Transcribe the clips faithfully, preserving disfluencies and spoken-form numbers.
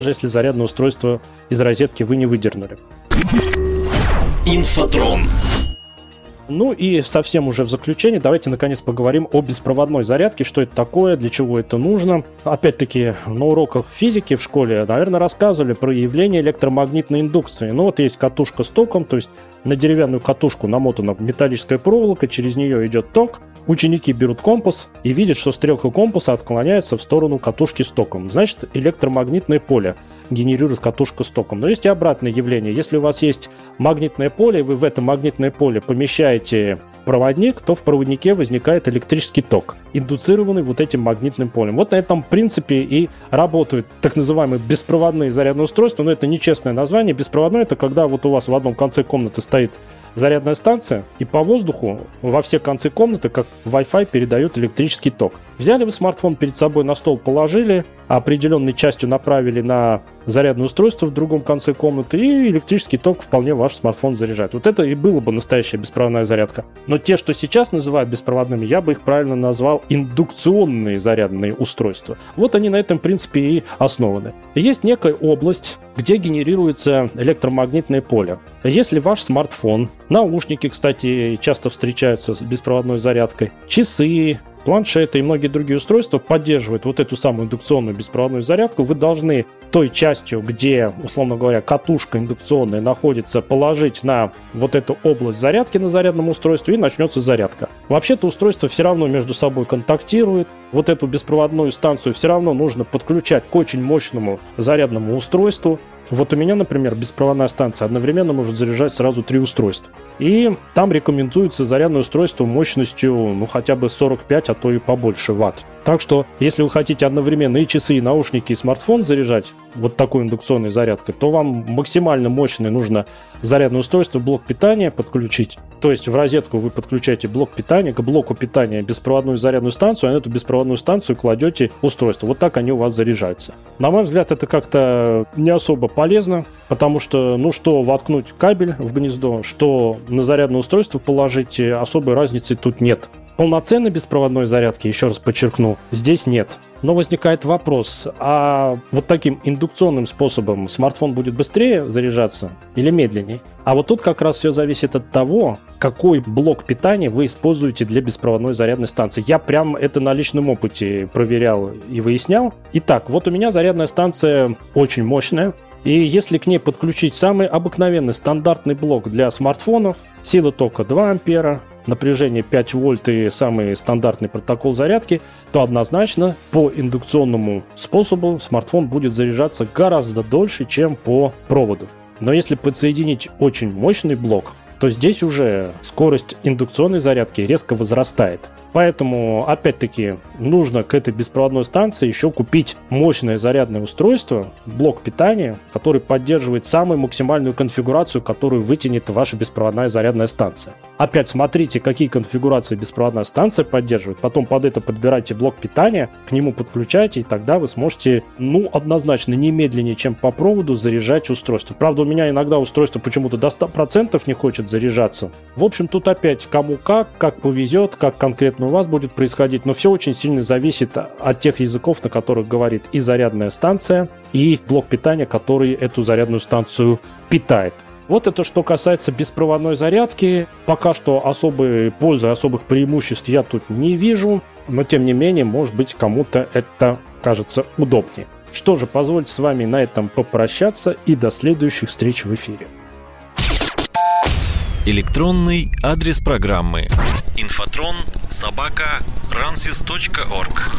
если зарядное устройство из розетки вы не выдернули. Инфотрон. Ну и совсем уже в заключение давайте наконец поговорим о беспроводной зарядке, что это такое, для чего это нужно. Опять-таки на уроках физики в школе, наверное, рассказывали про явление электромагнитной индукции. Ну вот есть катушка с током, то есть на деревянную катушку намотана металлическая проволока, через нее идет ток. Ученики берут компас и видят, что стрелка компаса отклоняется в сторону катушки с током. Значит, электромагнитное поле генерирует катушка с током. Но есть и обратное явление. Если у вас есть магнитное поле, и вы в это магнитное поле помещаете проводник, то в проводнике возникает электрический ток, индуцированный вот этим магнитным полем. Вот на этом принципе и работают так называемые беспроводные зарядные устройства, но это нечестное название. Беспроводной — это когда вот у вас в одном конце комнаты стоит зарядная станция, и по воздуху во все концы комнаты, как Wi-Fi, передает электрический ток. Взяли вы смартфон перед собой на стол, положили, определенной частью направили на зарядное устройство в другом конце комнаты, и электрический ток вполне ваш смартфон заряжает. Вот это и было бы настоящая беспроводная зарядка. Но те, что сейчас называют беспроводными, я бы их правильно назвал индукционные зарядные устройства. Вот они на этом принципе и основаны. Есть некая область, где генерируется электромагнитное поле. Если ваш смартфон, наушники, кстати, часто встречаются с беспроводной зарядкой, часы, планшеты и многие другие устройства поддерживают вот эту самую индукционную беспроводную зарядку, вы должны той частью, где, условно говоря, катушка индукционная находится, положить на вот эту область зарядки на зарядном устройстве, и начнется зарядка. Вообще-то устройство все равно между собой контактирует. Вот эту беспроводную станцию все равно нужно подключать к очень мощному зарядному устройству. Вот у меня, например, беспроводная станция одновременно может заряжать сразу три устройства. И там рекомендуется зарядное устройство мощностью, ну, хотя бы сорок пять, а то и побольше ватт. Так что, если вы хотите одновременно и часы, и наушники, и смартфон заряжать вот такой индукционной зарядкой, то вам максимально мощное нужно зарядное устройство, блок питания подключить. То есть в розетку вы подключаете блок питания, к блоку питания беспроводную зарядную станцию, а на эту беспроводную станцию кладете устройство. Вот так они у вас заряжаются. На мой взгляд, это как-то не особо полезно, потому что, ну что, воткнуть кабель в гнездо, что на зарядное устройство положить, особой разницы тут нет. Полноценной беспроводной зарядки, еще раз подчеркну, здесь нет. Но возникает вопрос, а вот таким индукционным способом смартфон будет быстрее заряжаться или медленнее? А вот тут как раз все зависит от того, какой блок питания вы используете для беспроводной зарядной станции. Я прям это на личном опыте проверял и выяснял. Итак, вот у меня зарядная станция очень мощная. И если к ней подключить самый обыкновенный стандартный блок для смартфонов, сила тока два ампера, напряжение пять вольт и самый стандартный протокол зарядки, то однозначно по индукционному способу смартфон будет заряжаться гораздо дольше, чем по проводу. Но если подсоединить очень мощный блок, то здесь уже скорость индукционной зарядки резко возрастает. Поэтому, опять-таки, нужно к этой беспроводной станции еще купить мощное зарядное устройство, блок питания, который поддерживает самую максимальную конфигурацию, которую вытянет ваша беспроводная зарядная станция. Опять смотрите, какие конфигурации беспроводная станция поддерживает, потом под это подбирайте блок питания, к нему подключайте, и тогда вы сможете, ну, однозначно, не медленнее, чем по проводу, заряжать устройство. Правда, у меня иногда устройство почему-то до ста процентов не хочет заряжаться. В общем, тут опять кому как, как повезет, как конкретно у вас будет происходить, но все очень сильно зависит от тех языков, на которых говорит и зарядная станция, и блок питания, который эту зарядную станцию питает. Вот это что касается беспроводной зарядки. Пока что особой пользы, особых преимуществ я тут не вижу, но тем не менее, может быть, кому-то это кажется удобнее. Что же, позвольте с вами на этом попрощаться и до следующих встреч в эфире. Электронный адрес программы инфотрон собака рансис точка орг.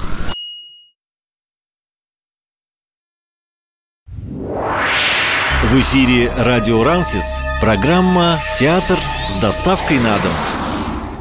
В эфире радио Рансис, программа «Театр с доставкой на дом».